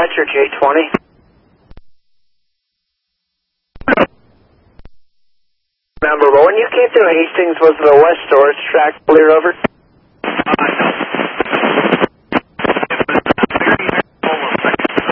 dispatcher, J20. Remember, but when you came through Hastings, was the west storage tract clear over?